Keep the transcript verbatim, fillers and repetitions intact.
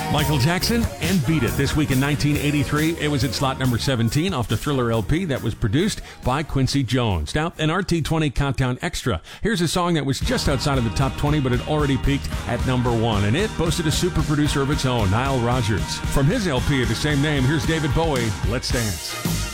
Michael Jackson and Beat It. This week in nineteen eighty-three, it was at slot number seventeen off the Thriller L P that was produced by Quincy Jones. Now, an R T twenty Countdown Extra. Here's a song that was just outside of the top twenty, but had already peaked at number one, and it boasted a super producer of its own, Nile Rodgers. From his L P of the same name, here's David Bowie, Let's Dance.